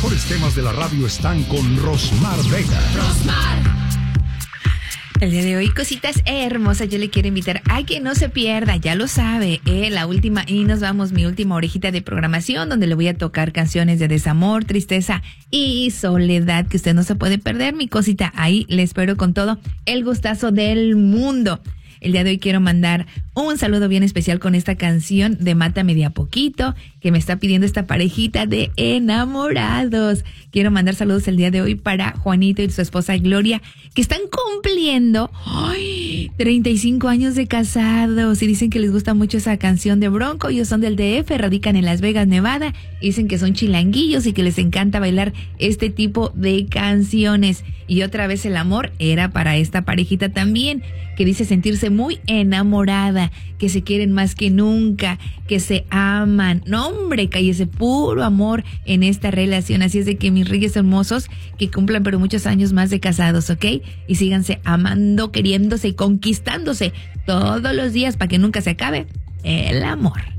mejores temas de la radio están con Rosmar Vega. Rosmar. El día de hoy, cositas hermosas, yo le quiero invitar a que no se pierda, ya lo sabe, la última, y nos vamos, mi última orejita de programación, donde le voy a tocar canciones de desamor, tristeza y soledad, que usted no se puede perder, mi cosita, ahí le espero con todo el gustazo del mundo. El día de hoy quiero mandar un saludo bien especial con esta canción de Mátame de a poquito, que me está pidiendo esta parejita de enamorados. Quiero mandar saludos el día de hoy para Juanito y su esposa Gloria, que están cumpliendo 35 años de casados y dicen que les gusta mucho esa canción de Bronco. Ellos son del DF, radican en Las Vegas, Nevada. Dicen que son chilanguillos y que les encanta bailar este tipo de canciones. Y otra vez el amor era para esta parejita también, que dice sentirse muy enamorada, que se quieren más que nunca, que se aman. No, hombre, cállese, puro amor en esta relación. Así es de que mis reyes hermosos, que cumplan pero muchos años más de casados, ¿ok? Y síganse amando, queriéndose y conquistándose todos los días para que nunca se acabe el amor.